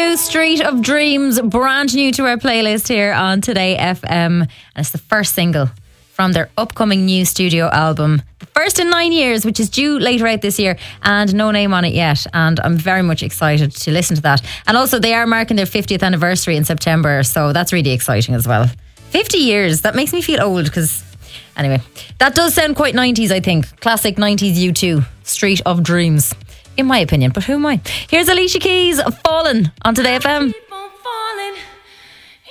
U2, Street of Dreams, brand new to our playlist here on Today FM. And it's the first single from their upcoming new studio album. The first in 9 years, which is due later out this year, and no name on it yet. And I'm very much excited to listen to that. And also, they are marking their 50th anniversary in September, so that's really exciting as well. 50 years, that makes me feel old because... Anyway, that does sound quite 90s, I think. Classic 90s U2, Street of Dreams. In my opinion, but who am I? Here's Alicia Keys, Fallen on Today FM.